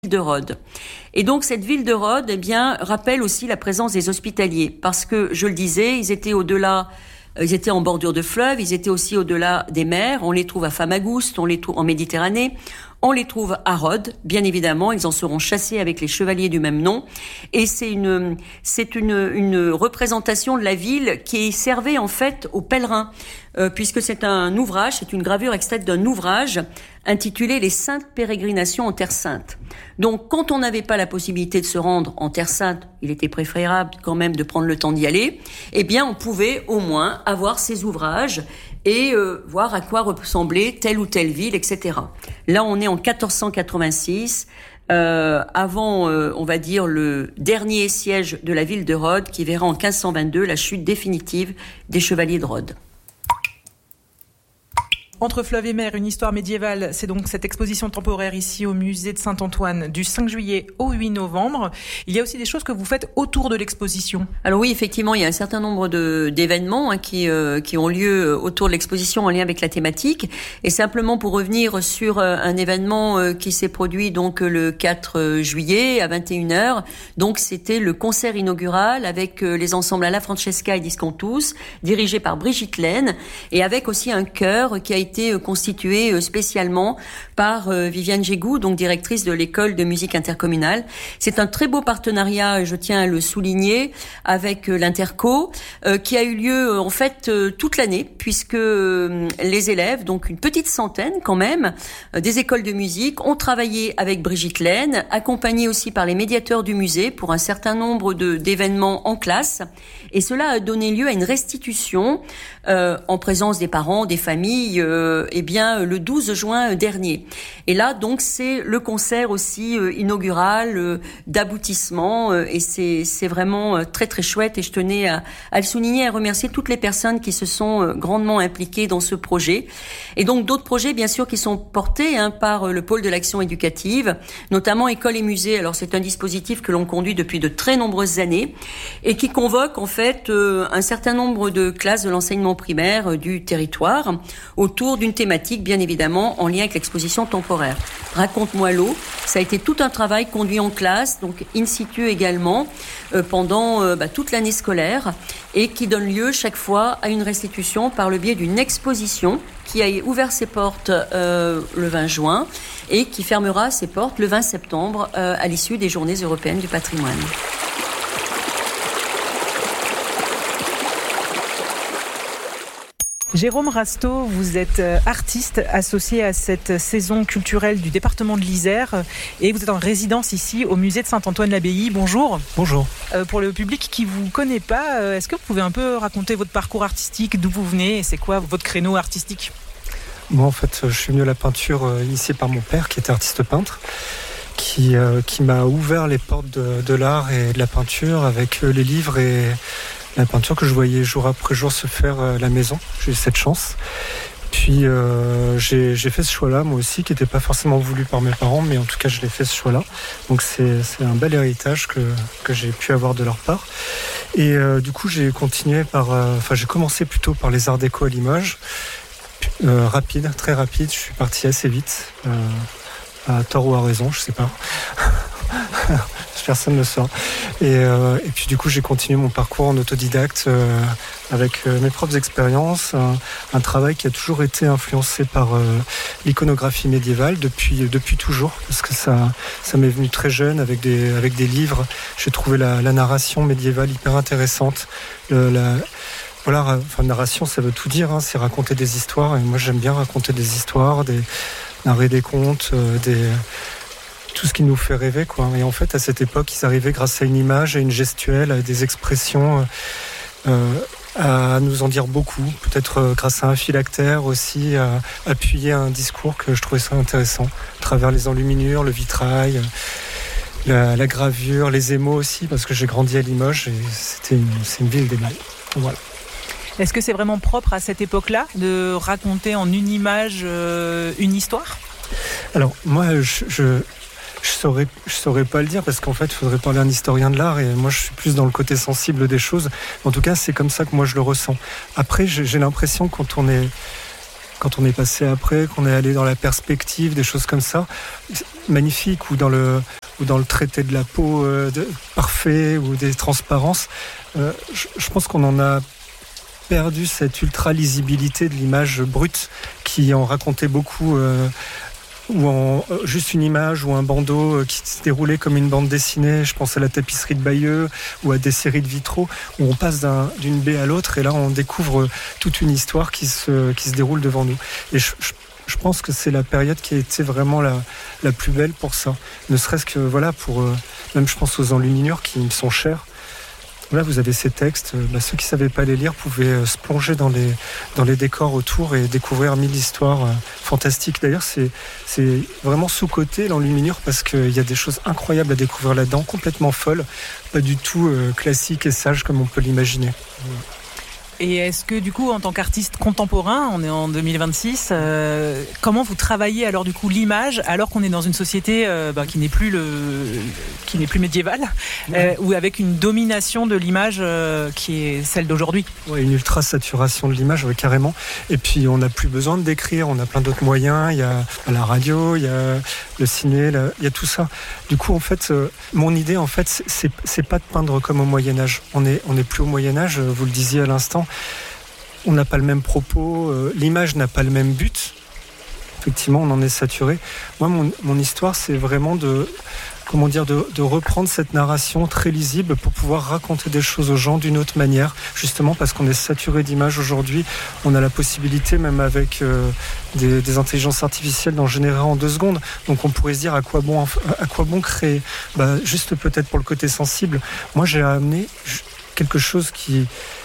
de Rhodes. Et donc cette ville de Rhodes, eh bien, rappelle aussi la présence des hospitaliers, parce que je le disais, ils étaient en bordure de fleuve, ils étaient aussi au-delà des mers. On les trouve à Famagouste, on les trouve en Méditerranée, on les trouve à Rhodes, bien évidemment. Ils en seront chassés avec les chevaliers du même nom. Et c'est une représentation de la ville qui servait en fait aux pèlerins, puisque c'est une gravure extraite d'un ouvrage intitulé Les Saintes Pérégrinations en Terre Sainte. Donc, quand on n'avait pas la possibilité de se rendre en Terre Sainte, il était préférable quand même de prendre le temps d'y aller. Eh bien, on pouvait au moins avoir ces ouvrages et voir à quoi ressemblait telle ou telle ville, etc. Là, on est en 1486, avant, on va dire, le dernier siège de la ville de Rhodes, qui verra en 1522 la chute définitive des chevaliers de Rhodes. Entre fleuve et mer, une histoire médiévale, c'est donc cette exposition temporaire ici au musée de Saint-Antoine du 5 juillet au 8 novembre. Il y a aussi des choses que vous faites autour de l'exposition. Alors oui, effectivement, il y a un certain nombre d'événements qui ont lieu autour de l'exposition en lien avec la thématique. Et simplement pour revenir sur un événement qui s'est produit donc le 4 juillet à 21h. Donc c'était le concert inaugural avec les ensembles Alla Francesca et Discontus, dirigé par Brigitte Laine, et avec aussi un chœur qui a été constitué spécialement par Viviane Gégou, donc directrice de l'école de musique intercommunale. C'est un très beau partenariat, je tiens à le souligner, avec l'Interco, qui a eu lieu en fait toute l'année, puisque les élèves, donc une petite centaine quand même, des écoles de musique, ont travaillé avec Brigitte Laine, accompagnés aussi par les médiateurs du musée pour un certain nombre d'événements en classe. Et cela a donné lieu à une restitution en présence des parents, des familles, le 12 juin dernier. Et là, donc, c'est le concert aussi inaugural d'aboutissement, et c'est vraiment très très chouette. Et je tenais à le souligner et à remercier toutes les personnes qui se sont grandement impliquées dans ce projet. Et donc d'autres projets, bien sûr, qui sont portés par le pôle de l'action éducative, notamment École et Musée. Alors c'est un dispositif que l'on conduit depuis de très nombreuses années et qui convoque en fait un certain nombre de classes de l'enseignement primaire du territoire autour d'une thématique, bien évidemment, en lien avec l'exposition temporaire. Raconte-moi l'eau, ça a été tout un travail conduit en classe, donc in situ également, pendant toute l'année scolaire, et qui donne lieu chaque fois à une restitution par le biais d'une exposition qui a ouvert ses portes le 20 juin et qui fermera ses portes le 20 septembre à l'issue des Journées européennes du patrimoine. Jérôme Rasteau, vous êtes artiste associé à cette saison culturelle du département de l'Isère et vous êtes en résidence ici au musée de Saint-Antoine-l'Abbaye. Bonjour. Bonjour. Pour le public qui ne vous connaît pas, est-ce que vous pouvez un peu raconter votre parcours artistique, d'où vous venez et c'est quoi votre créneau artistique ? Moi, en fait, je suis venu à la peinture initié par mon père qui était artiste peintre, qui m'a ouvert les portes de l'art et de la peinture avec les livres et la peinture que je voyais jour après jour se faire à la maison. J'ai eu cette chance. Puis j'ai fait ce choix-là, moi aussi, qui n'était pas forcément voulu par mes parents, mais en tout cas, je l'ai fait ce choix-là. Donc c'est un bel héritage que j'ai pu avoir de leur part. Et du coup, j'ai commencé plutôt par les arts déco à Limoges. Très rapide. Je suis parti assez vite, à tort ou à raison, je sais pas. Personne ne le saura. Et puis du coup, j'ai continué mon parcours en autodidacte avec mes propres expériences, un travail qui a toujours été influencé par l'iconographie médiévale depuis toujours, parce que ça m'est venu très jeune avec des livres. J'ai trouvé la narration médiévale hyper intéressante. Narration, ça veut tout dire, c'est raconter des histoires. Et moi, j'aime bien raconter des histoires, narrer des contes, tout ce qui nous fait rêver, quoi. Et en fait, à cette époque, ils arrivaient grâce à une image, à une gestuelle, à des expressions, à nous en dire beaucoup. Peut-être grâce à un phylactère aussi, à appuyer un discours que je trouvais ça intéressant. À travers les enluminures, le vitrail, la gravure, les émaux aussi, parce que j'ai grandi à Limoges et c'est une ville d'émail. Voilà. Est-ce que c'est vraiment propre à cette époque-là de raconter en une image une histoire ? Alors moi, je saurais pas le dire parce qu'en fait, il faudrait parler à un historien de l'art et moi, je suis plus dans le côté sensible des choses. En tout cas, c'est comme ça que moi je le ressens. Après, j'ai l'impression quand on est quand on est passé après, qu'on est allé dans la perspective, des choses comme ça, magnifique, ou dans le traité de la peau parfait, ou des transparences. Je pense qu'on en a perdu cette ultra lisibilité de l'image brute qui en racontait beaucoup, ou en juste une image ou un bandeau qui se déroulait comme une bande dessinée. Je pense à la tapisserie de Bayeux ou à des séries de vitraux où on passe d'une baie à l'autre, et là on découvre toute une histoire qui se déroule devant nous. Et je pense que c'est la période qui a été vraiment la plus belle pour ça. Ne serait-ce que pour même je pense aux enluminures qui me sont chers. Là, vous avez ces textes. Ceux qui ne savaient pas les lire pouvaient se plonger dans les décors autour et découvrir 1000 histoires fantastiques. D'ailleurs, c'est vraiment sous-coté l'enluminure, parce qu'il y a des choses incroyables à découvrir là-dedans, complètement folles, pas du tout classiques et sages comme on peut l'imaginer. Et est-ce que du coup, en tant qu'artiste contemporain, on est en 2026, comment vous travaillez alors du coup l'image, alors qu'on est dans une société qui n'est plus médiévale, ou avec une domination de l'image qui est celle d'aujourd'hui? Ouais, une ultra saturation de l'image, carrément. Et puis on n'a plus besoin de décrire, on a plein d'autres moyens. Il y a la radio, il y a le ciné, il y a tout ça. Du coup, en fait, mon idée, en fait, c'est pas de peindre comme au Moyen Âge. On est plus au Moyen Âge, vous le disiez à l'instant. On n'a pas le même propos, l'image n'a pas le même but. Effectivement, on en est saturé. Moi, mon histoire, c'est vraiment de reprendre cette narration très lisible pour pouvoir raconter des choses aux gens d'une autre manière, justement parce qu'on est saturé d'images aujourd'hui. On a la possibilité, même avec des intelligences artificielles, d'en générer en 2 secondes. Donc on pourrait se dire à quoi bon créer, juste peut-être pour le côté sensible. Moi, j'ai amené quelque chose qui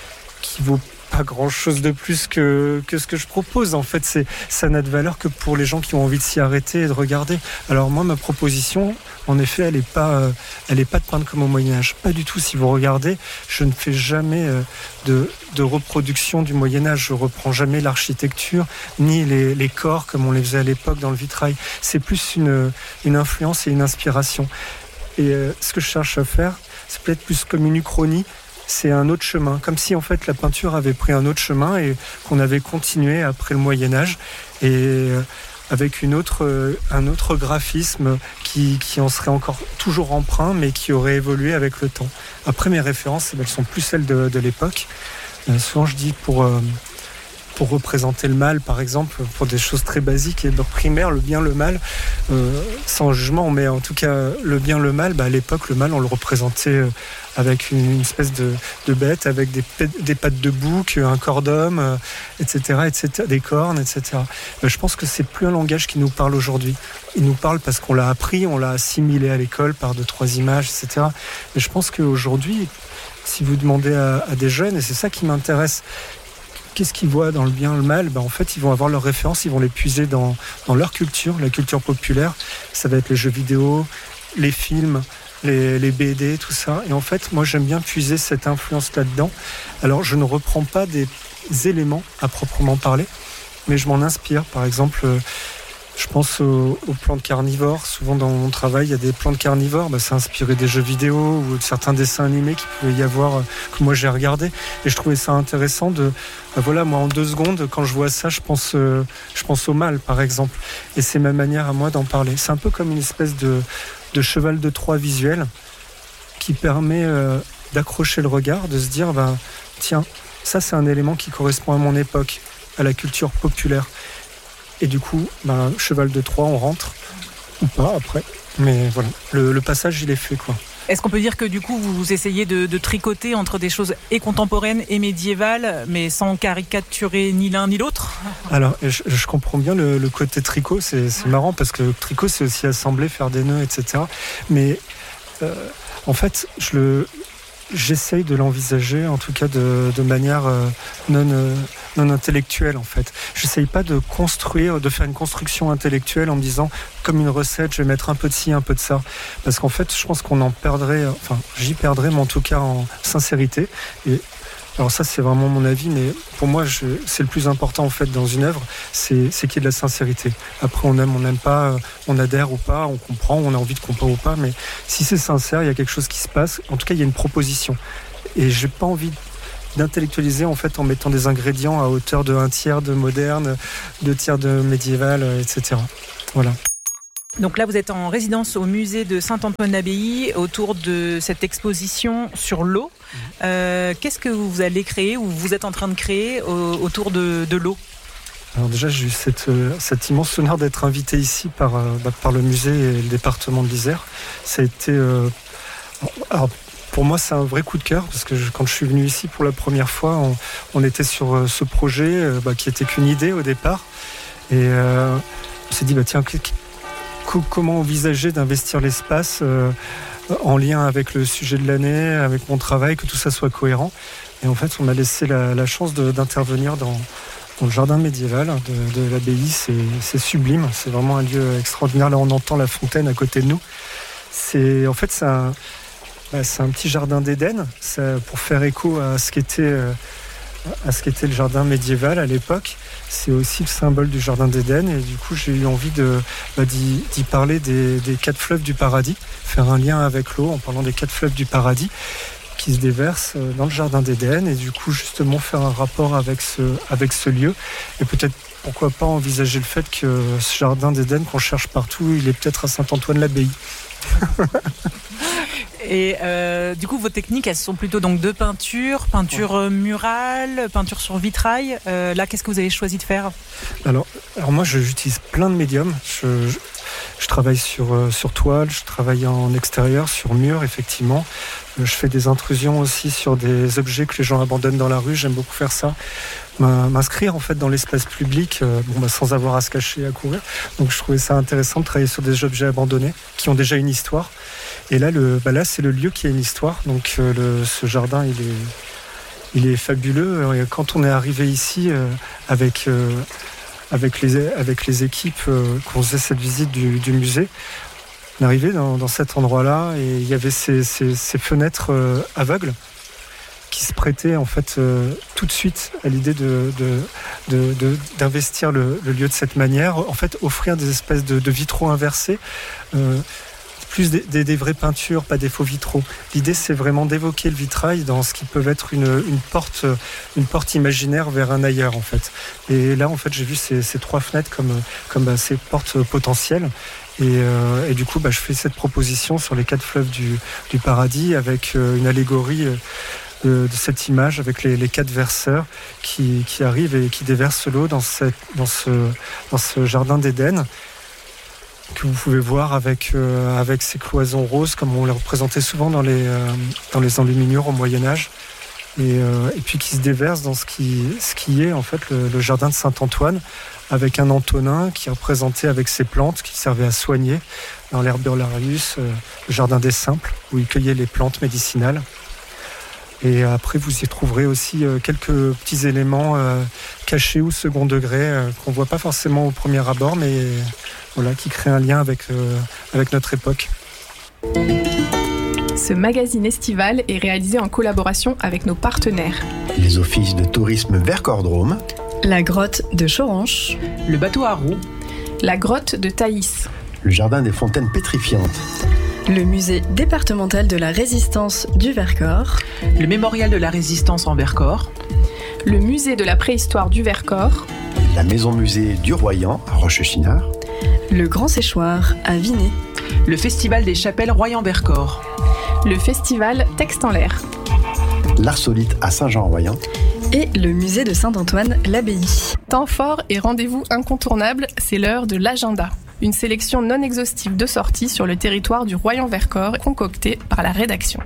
vaut pas grand chose de plus que ce que je propose. En fait, ça n'a de valeur que pour les gens qui ont envie de s'y arrêter et de regarder. Alors moi, ma proposition, en effet, elle est pas de peindre comme au Moyen-Âge. Pas du tout. Si vous regardez, je ne fais jamais de reproduction du Moyen-Âge. Je reprends jamais l'architecture, ni les corps comme on les faisait à l'époque dans le vitrail. C'est plus une influence et une inspiration. Et ce que je cherche à faire, c'est peut-être plus comme une uchronie. C'est un autre chemin, comme si en fait la peinture avait pris un autre chemin et qu'on avait continué après le Moyen-Âge, et avec un autre graphisme qui en serait encore toujours emprunt, mais qui aurait évolué avec le temps. Après, mes références, elles sont plus celles de l'époque. Souvent je dis pour représenter le mal, par exemple, pour des choses très basiques et primaires, le bien, le mal, sans jugement, mais en tout cas, le bien, le mal, à l'époque, le mal, on le représentait avec une espèce de bête, avec des pattes de bouc, un corps d'homme, etc., des cornes, etc. Je pense que c'est plus un langage qui nous parle aujourd'hui. Il nous parle parce qu'on l'a appris, on l'a assimilé à l'école par 2-3 images, etc. Mais je pense qu'aujourd'hui, si vous demandez à des jeunes, et c'est ça qui m'intéresse, qu'est-ce qu'ils voient dans le bien, le mal? En fait, ils vont avoir leurs références, ils vont les puiser dans leur culture, la culture populaire. Ça va être les jeux vidéo, les films, les BD, tout ça. Et en fait, moi, j'aime bien puiser cette influence là-dedans. Alors, je ne reprends pas des éléments à proprement parler, mais je m'en inspire. Par exemple, je pense aux plantes carnivores. Souvent, dans mon travail, il y a des plantes carnivores. C'est inspiré des jeux vidéo ou de certains dessins animés qu'il pouvait y avoir, que moi, j'ai regardé. Et je trouvais ça intéressant moi, en 2 secondes, quand je vois ça, je pense au mal, par exemple. Et c'est ma manière à moi d'en parler. C'est un peu comme une espèce de cheval de Troie visuel qui permet d'accrocher le regard, de se dire, tiens, ça, c'est un élément qui correspond à mon époque, à la culture populaire. Et du coup, cheval de Troie, on rentre, ou pas après. Mais voilà, le passage, il est fait, quoi. Est-ce qu'on peut dire que du coup, vous essayez de tricoter entre des choses et contemporaines et médiévales, mais sans caricaturer ni l'un ni l'autre? Alors, je comprends bien le côté tricot, c'est marrant parce que le tricot, c'est aussi assembler, faire des nœuds, etc. Mais en fait, j'essaye de l'envisager, en tout cas de manière non intellectuelle, en fait. J'essaye pas de faire une construction intellectuelle en me disant, comme une recette, je vais mettre un peu de ci, un peu de ça. Parce qu'en fait, je pense qu'on en perdrait, j'y perdrais, mais en tout cas en sincérité. Et alors ça, c'est vraiment mon avis, mais pour moi, c'est le plus important, en fait, dans une œuvre, c'est qu'il y ait de la sincérité. Après, on aime, on n'aime pas, on adhère ou pas, on comprend, on a envie de comprendre ou pas, mais si c'est sincère, il y a quelque chose qui se passe. En tout cas, il y a une proposition. Et j'ai pas envie d'intellectualiser en fait en mettant des ingrédients à hauteur de 1/3 de moderne, 2/3 de médiéval, etc. Voilà. Donc là, vous êtes en résidence au musée de Saint-Antoine-l'Abbaye autour de cette exposition sur l'eau. Qu'est-ce que vous allez créer ou vous êtes en train de créer autour de l'eau ? Alors déjà, j'ai eu cet immense honneur d'être invité ici par le musée et le département de l'Isère. Ça a été... alors, pour moi, c'est un vrai coup de cœur parce que quand je suis venu ici pour la première fois, on était sur ce projet qui était qu'une idée au départ. Et on s'est dit, tiens, comment envisager d'investir l'espace en lien avec le sujet de l'année, avec mon travail, que tout ça soit cohérent. Et en fait, on m'a laissé la chance d'intervenir dans le jardin médiéval de l'abbaye. C'est sublime, c'est vraiment un lieu extraordinaire. Là, on entend la fontaine à côté de nous. C'est un petit jardin d'Éden, pour faire écho à ce qu'était le jardin médiéval à l'époque. C'est aussi le symbole du jardin d'Éden, et du coup j'ai eu envie d'y parler des 4 fleuves du paradis, faire un lien avec l'eau en parlant des 4 fleuves du paradis qui se déversent dans le jardin d'Éden, et du coup justement faire un rapport avec ce lieu, et peut-être pourquoi pas envisager le fait que ce jardin d'Éden qu'on cherche partout, il est peut-être à Saint-Antoine-l'Abbaye. Et du coup, vos techniques, elles sont plutôt donc de peinture murale, peinture sur vitrail. Là, qu'est-ce que vous avez choisi de faire ? Alors moi, j'utilise plein de médiums. Je travaille sur toile, je travaille en extérieur, sur mur, effectivement. Je fais des intrusions aussi sur des objets que les gens abandonnent dans la rue. J'aime beaucoup faire ça. M'inscrire en fait dans l'espace public sans avoir à se cacher et à courir. Donc je trouvais ça intéressant de travailler sur des objets abandonnés qui ont déjà une histoire. Et là, c'est le lieu qui a une histoire. Donc ce jardin, il est fabuleux. Et quand on est arrivé ici avec les équipes qu'on faisait cette visite du musée, on est arrivé dans cet endroit-là et il y avait ces fenêtres aveugles qui se prêtaient en fait tout de suite à l'idée d'investir le lieu de cette manière, en fait offrir des espèces de vitraux inversés, plus des vraies peintures, pas des faux vitraux. L'idée, c'est vraiment d'évoquer le vitrail dans ce qui peut être une porte imaginaire vers un ailleurs, en fait. Et là, en fait, j'ai vu ces 3 fenêtres comme ces portes potentielles. Et du coup, je fais cette proposition sur les 4 fleuves du paradis avec une allégorie de cette image avec les 4 verseurs qui arrivent et qui déversent l'eau dans ce jardin d'Éden, que vous pouvez voir avec ces cloisons roses comme on les représentait souvent dans les enluminures au Moyen-Âge, et puis qui se déverse dans ce qui est en fait le jardin de Saint-Antoine, avec un Antonin qui est représenté avec ses plantes qui servaient à soigner dans l'Herberarius, le jardin des simples, où il cueillait les plantes médicinales. Et après, vous y trouverez aussi quelques petits éléments cachés ou second degré qu'on ne voit pas forcément au premier abord, mais qui créent un lien avec notre époque. Ce magazine estival est réalisé en collaboration avec nos partenaires. Les offices de tourisme Vercors-Drôme, la grotte de Choranche, le bateau à roues, la grotte de Thaïs, le jardin des fontaines pétrifiantes, le musée départemental de la résistance du Vercors, le mémorial de la résistance en Vercors, le musée de la préhistoire du Vercors, la maison musée du Royan à Rochechinard, le Grand Séchoir à Vinay, le festival des chapelles Royan-Vercors, le festival Texte en l'air, l'Arsolite à Saint-Jean-en-Royan et le musée de Saint-Antoine-l'Abbaye. Temps fort et rendez-vous incontournable, c'est l'heure de l'agenda. Une sélection non exhaustive de sorties sur le territoire du Royan-Vercors concoctée par la rédaction.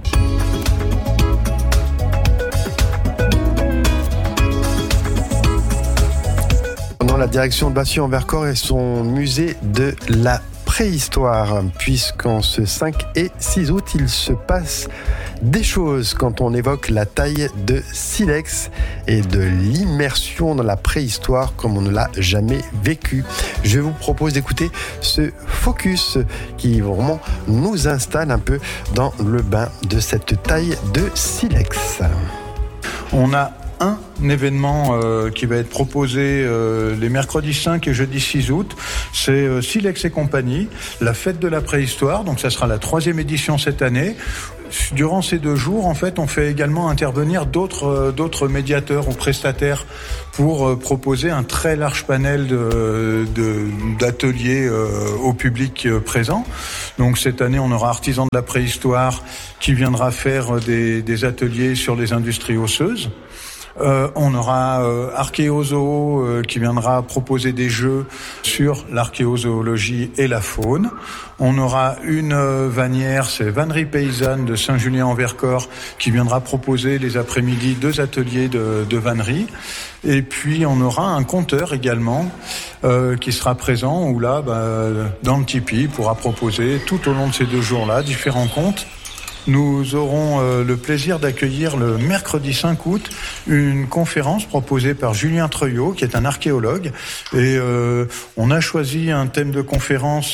Dans la direction de Bassieux-en-Vercors et son musée de la préhistoire, puisqu'en ce 5 et 6 août, il se passe des choses quand on évoque la taille de silex et de l'immersion dans la préhistoire comme on ne l'a jamais vécu. Je vous propose d'écouter ce focus qui vraiment nous installe un peu dans le bain de cette taille de silex. On a un événement qui va être proposé les mercredis 5 et jeudi 6 août. C'est Silex et compagnie, la fête de la préhistoire. Donc ça sera la 3e édition cette année. Durant ces 2 jours, en fait, on fait également intervenir d'autres médiateurs ou prestataires pour proposer un très large panel d'ateliers au public présent. Donc cette année, on aura Artisans de la préhistoire qui viendra faire des ateliers sur les industries osseuses. On aura Archéozoo qui viendra proposer des jeux sur l'archéozoologie et la faune. On aura une vannière, c'est Vannerie Paysanne de Saint-Julien-en-Vercors, qui viendra proposer les après-midi 2 ateliers de vannerie. Et puis on aura un conteur également qui sera présent, où là, dans le tipi, pourra proposer tout au long de ces 2 jours-là différents contes. Nous aurons le plaisir d'accueillir le mercredi 5 août une conférence proposée par Julien Treuillot, qui est un archéologue. Et on a choisi un thème de conférence,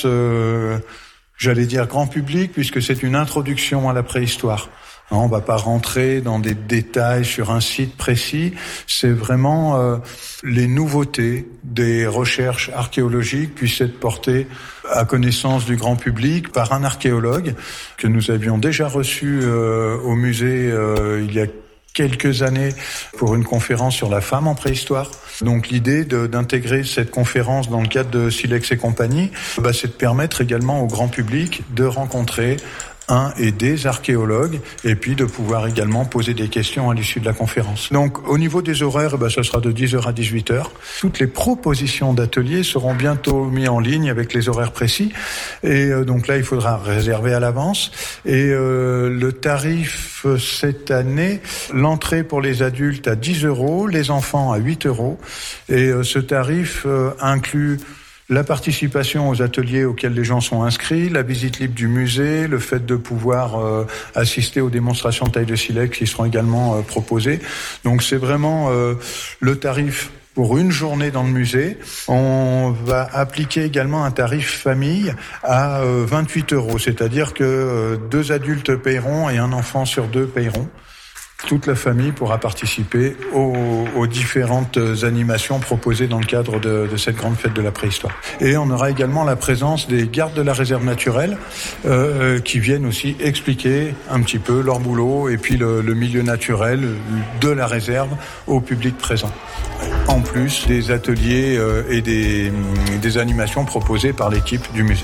j'allais dire grand public, puisque c'est une introduction à la préhistoire. On ne va pas rentrer dans des détails sur un site précis. C'est vraiment les nouveautés des recherches archéologiques puissent être portées à connaissance du grand public par un archéologue que nous avions déjà reçu au musée il y a quelques années pour une conférence sur la femme en préhistoire. Donc l'idée d'intégrer cette conférence dans le cadre de Silex et compagnie, c'est de permettre également au grand public de rencontrer un et des archéologues, et puis de pouvoir également poser des questions à l'issue de la conférence. Donc au niveau des horaires, ce sera de 10h à 18h. Toutes les propositions d'ateliers seront bientôt mises en ligne avec les horaires précis, et donc là il faudra réserver à l'avance. Et le tarif cette année, l'entrée pour les adultes à 10 €, les enfants à 8 €, et ce tarif inclut la participation aux ateliers auxquels les gens sont inscrits, la visite libre du musée, le fait de pouvoir assister aux démonstrations de taille de silex qui seront également proposées. Donc c'est vraiment le tarif pour une journée dans le musée. On va appliquer également un tarif famille à 28 €, c'est-à-dire que 2 adultes paieront et un enfant sur 2 paieront. Toute la famille pourra participer aux différentes animations proposées dans le cadre de cette grande fête de la préhistoire. Et on aura également la présence des gardes de la réserve naturelle qui viennent aussi expliquer un petit peu leur boulot et puis le milieu naturel de la réserve au public présent. En plus des ateliers et des animations proposées par l'équipe du musée.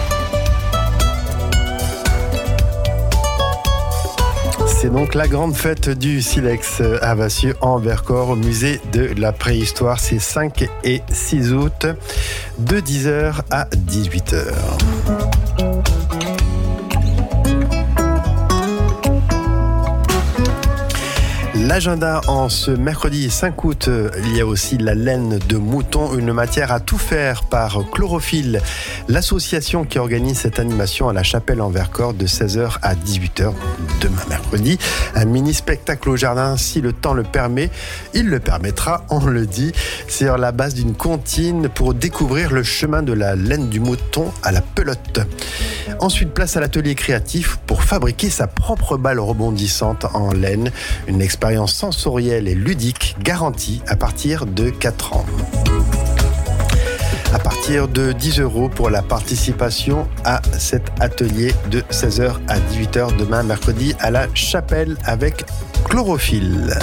C'est donc la grande fête du silex à Vassieux en Vercors au musée de la préhistoire. C'est 5 et 6 août de 10h à 18h. L'agenda en ce mercredi 5 août, il y a aussi la laine de mouton, une matière à tout faire par Chlorophylle, l'association qui organise cette animation à la Chapelle en Vercors de 16h à 18h demain mercredi. Un mini-spectacle au jardin, si le temps le permet, il le permettra, on le dit, sur la base d'une comptine pour découvrir le chemin de la laine du mouton à la pelote. Ensuite, place à l'atelier créatif pour fabriquer sa propre balle rebondissante en laine, une expérience sensorielle et ludique garantie à partir de 4 ans. À partir de 10 € pour la participation à cet atelier de 16h à 18h demain mercredi à la Chapelle avec Chlorophylle.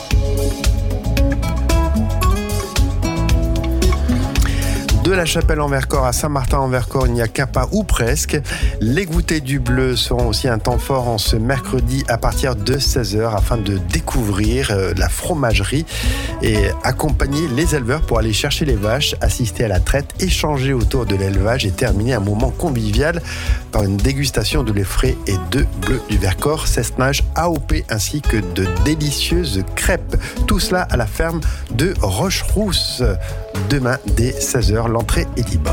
De la Chapelle en Vercors à Saint-Martin en Vercors, il n'y a qu'un pas ou presque. Les goûters du bleu seront aussi un temps fort en ce mercredi à partir de 16h afin de découvrir la fromagerie et accompagner les éleveurs pour aller chercher les vaches, assister à la traite, échanger autour de l'élevage et terminer un moment convivial par une dégustation de lait frais et de bleu du Vercors, cessenage AOP ainsi que de délicieuses crêpes. Tout cela à la ferme de Rocherousse. Demain dès 16h, l'entrée est libre.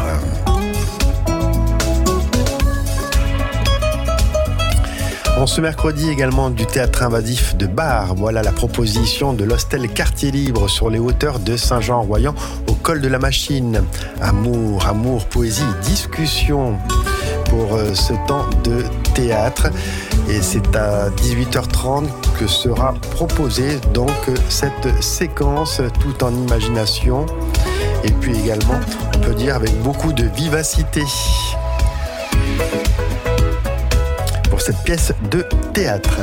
En ce mercredi également du théâtre invasif de Bar. Voilà la proposition de l'hostel Quartier Libre sur les hauteurs de Saint-Jean-Royan au col de la Machine. Amour, poésie, discussion pour ce temps de théâtre. Et c'est à 18h30 que sera proposée donc cette séquence tout en imagination. Et puis également, on peut dire avec beaucoup de vivacité pour cette pièce de théâtre.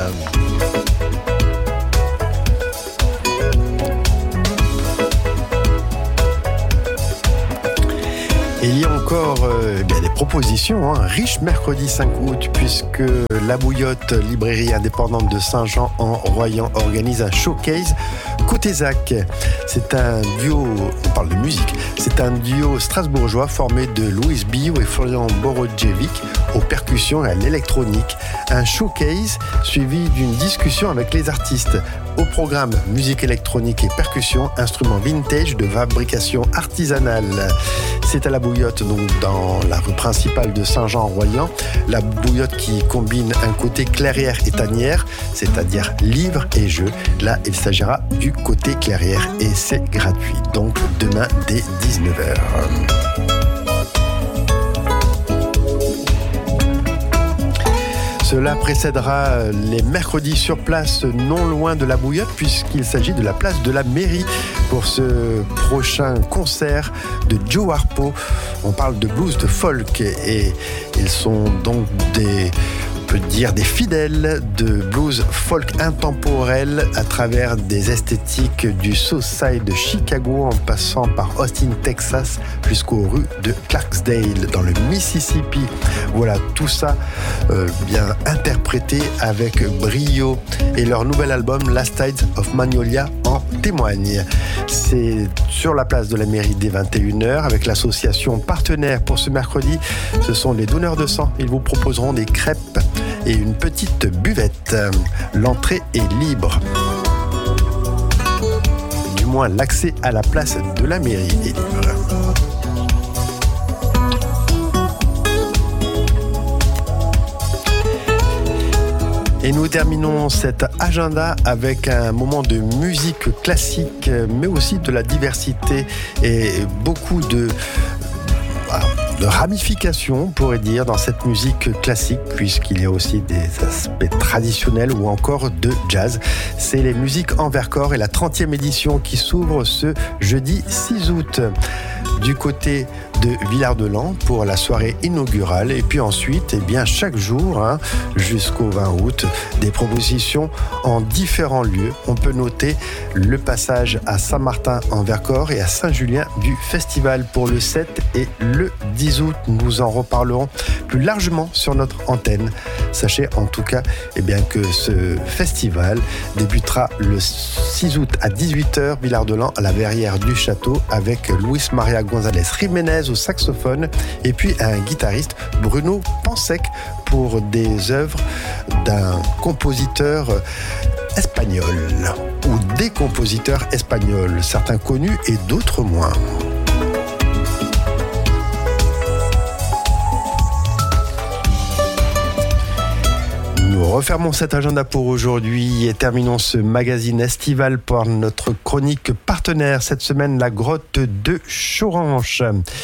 Et il y a encore des propositions, riche mercredi 5 août, puisque La Bouillotte, librairie indépendante de Saint-Jean en Royan, organise un showcase côté Zac. C'est un duo, on parle de musique, c'est un duo strasbourgeois formé de Louis Bio et Florian Borodjevic aux percussions et à l'électronique. Un showcase suivi d'une discussion avec les artistes. Au programme musique électronique et percussions, instruments vintage de fabrication artisanale. C'est à La Bouillotte, donc dans la rue principale de Saint-Jean-en-Royan. La Bouillotte qui combine un côté clairière et tanière, c'est-à-dire livres et jeux. Là, il s'agira du côté clairière et c'est gratuit. Donc demain dès 19h. Cela précédera les mercredis sur place non loin de La Bouillotte puisqu'il s'agit de la place de la mairie pour ce prochain concert de Joe Harpo. On parle de blues, de folk et ils sont donc on peut dire des fidèles de blues folk intemporel à travers des esthétiques du Southside de Chicago en passant par Austin, Texas jusqu'aux rues de Clarksdale dans le Mississippi. Voilà, tout ça bien interprété avec brio et leur nouvel album Last Tides of Magnolia en témoigne. C'est sur la place de la mairie dès 21h avec l'association partenaire pour ce mercredi. Ce sont les donneurs de sang. Ils vous proposeront des crêpes et une petite buvette. L'entrée est libre. Du moins, l'accès à la place de la mairie est libre. Et nous terminons cet agenda avec un moment de musique classique, mais aussi de la diversité et beaucoup de ramifications, on pourrait dire, dans cette musique classique, puisqu'il y a aussi des aspects traditionnels ou encore de jazz. C'est les musiques en Vercors et la 30e édition qui s'ouvre ce jeudi 6 août. Du côté de Villard-de-Lans pour la soirée inaugurale et puis ensuite chaque jour jusqu'au 20 août des propositions en différents lieux. On peut noter le passage à Saint-Martin en Vercors et à Saint-Julien du festival pour le 7 et le 10 août. Nous en reparlerons plus largement sur notre antenne. Sachez en tout cas que ce festival débutera le 6 août à 18h Villard-de-Lans à la Verrière du Château avec Luis Maria González Jiménez au saxophone et puis un guitariste Bruno Pansec pour des œuvres d'un compositeur espagnol ou des compositeurs espagnols, certains connus et d'autres moins. Nous refermons cet agenda pour aujourd'hui et terminons ce magazine estival par notre chronique partenaire cette semaine, la grotte de Choranche.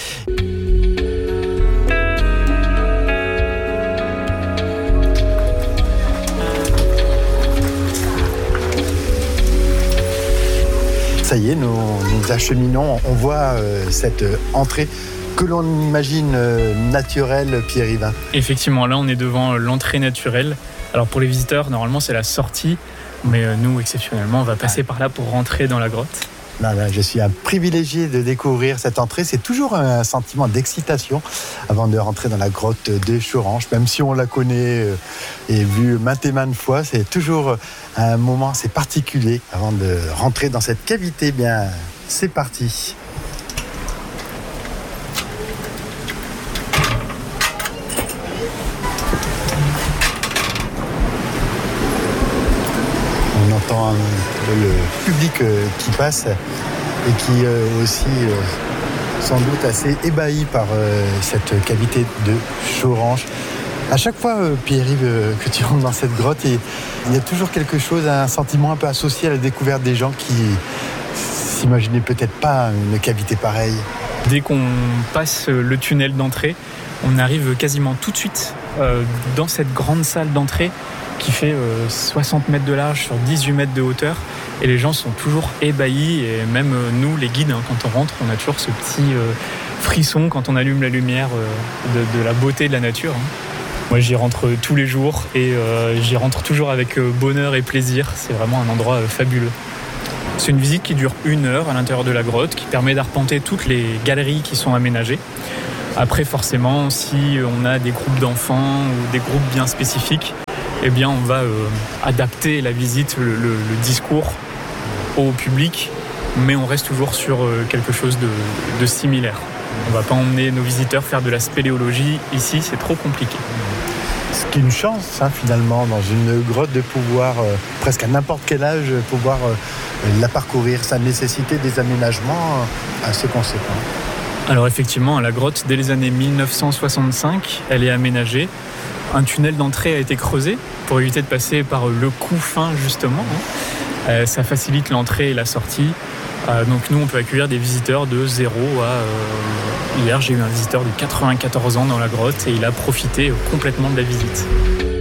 Ça y est, nous acheminons, on voit cette entrée que l'on imagine naturelle, Pierre-Yvain. Effectivement, là on est devant l'entrée naturelle. Alors pour les visiteurs, normalement c'est la sortie, mais nous exceptionnellement on va passer par là pour rentrer dans la grotte. Là, je suis un privilégié de découvrir cette entrée. C'est toujours un sentiment d'excitation avant de rentrer dans la grotte de Choranche. Même si on la connaît et vue maintes et maintes fois, c'est toujours un moment assez particulier avant de rentrer dans cette cavité. Bien, c'est parti. On entend le public qui passe et qui aussi sans doute assez ébahi par cette cavité de Choranche. À chaque fois, Pierre-Yves, que tu rentres dans cette grotte, il y a toujours quelque chose, un sentiment un peu associé à la découverte des gens qui s'imaginaient peut-être pas une cavité pareille. Dès qu'on passe le tunnel d'entrée, on arrive quasiment tout de suite dans cette grande salle d'entrée qui fait 60 mètres de large sur 18 mètres de hauteur. Et les gens sont toujours ébahis. Et même nous, les guides, quand on rentre, on a toujours ce petit frisson quand on allume la lumière de la beauté de la nature. Moi, j'y rentre tous les jours et j'y rentre toujours avec bonheur et plaisir. C'est vraiment un endroit fabuleux. C'est une visite qui dure 1 heure à l'intérieur de la grotte, qui permet d'arpenter toutes les galeries qui sont aménagées. Après, forcément, si on a des groupes d'enfants ou des groupes bien spécifiques, eh bien, on va adapter la visite, le discours au public, mais on reste toujours sur quelque chose de similaire. On ne va pas emmener nos visiteurs faire de la spéléologie ici, c'est trop compliqué. Ce qui est une chance, finalement, dans une grotte, de pouvoir, presque à n'importe quel âge, pouvoir la parcourir. Ça nécessitait des aménagements assez conséquents. Alors effectivement, la grotte, dès les années 1965, elle est aménagée. Un tunnel d'entrée a été creusé pour éviter de passer par le couffin, justement. Ça facilite l'entrée et la sortie. Donc nous, on peut accueillir des visiteurs de 0 à... Hier, j'ai eu un visiteur de 94 ans dans la grotte et il a profité complètement de la visite.